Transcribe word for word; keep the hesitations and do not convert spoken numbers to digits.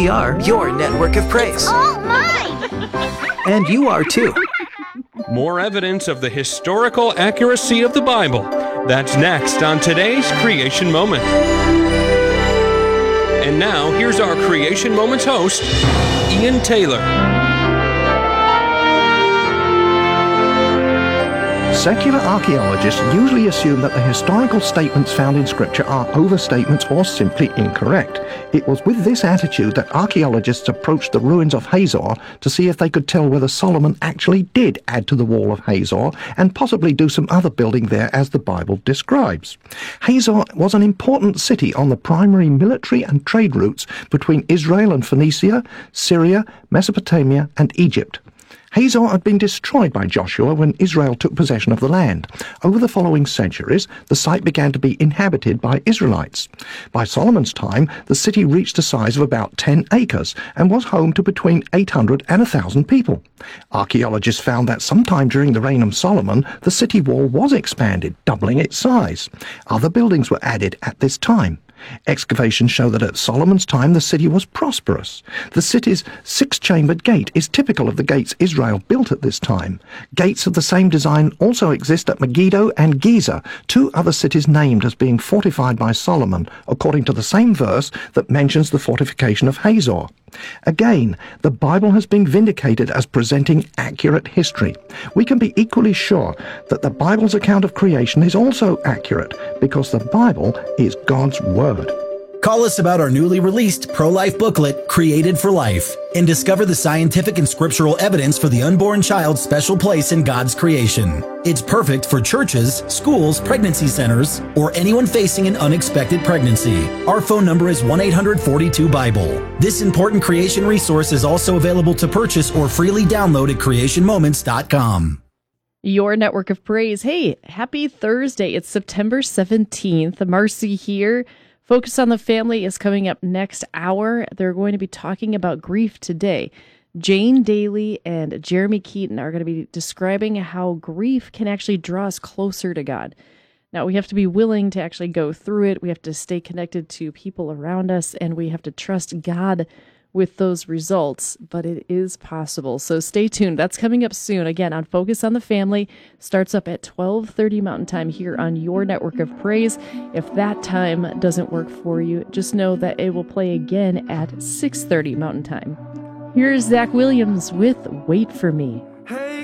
We are your network of praise. All mine! And you are too. More evidence of the historical accuracy of the Bible. That's next on today's Creation Moment. And now, here's our Creation Moments host, Ian Taylor. Secular archaeologists usually assume that the historical statements found in Scripture are overstatements or simply incorrect. It was with this attitude that archaeologists approached the ruins of Hazor to see if they could tell whether Solomon actually did add to the wall of Hazor and possibly do some other building there as the Bible describes. Hazor was an important city on the primary military and trade routes between Israel and Phoenicia, Syria, Mesopotamia, and Egypt. Hazor had been destroyed by Joshua when Israel took possession of the land. Over the following centuries, the site began to be inhabited by Israelites. By Solomon's time, the city reached a size of about ten acres and was home to between eight hundred and one thousand people. Archaeologists found that sometime during the reign of Solomon, the city wall was expanded, doubling its size. Other buildings were added at this time. Excavations show that at Solomon's time the city was prosperous. The city's six-chambered gate is typical of the gates Israel built at this time. Gates of the same design also exist at Megiddo and Giza, two other cities named as being fortified by Solomon, according to the same verse that mentions the fortification of Hazor. Again, the Bible has been vindicated as presenting accurate history. We can be equally sure that the Bible's account of creation is also accurate because the Bible is God's Word. Call us about our newly released pro-life booklet, Created for Life, and discover the scientific and scriptural evidence for the unborn child's special place in God's creation. It's perfect for churches, schools, pregnancy centers, or anyone facing an unexpected pregnancy. Our phone number is one eight hundred forty-two Bible. This important creation resource is also available to purchase or freely download at creation moments dot com. Your network of praise. Hey, happy Thursday. It's September seventeenth. Marcy here. Focus on the Family is coming up next hour. They're going to be talking about grief today. Jane Daly and Jeremy Keaton are going to be describing how grief can actually draw us closer to God. Now, we have to be willing to actually go through it. We have to stay connected to people around us, and we have to trust God with those results, but it is possible. So stay tuned. That's coming up soon. Again, on Focus on the Family. Starts up at twelve thirty Mountain Time here on your network of praise. If that time doesn't work for you, just know that it will play again at six thirty Mountain Time. Here's Zach Williams with Wait for Me.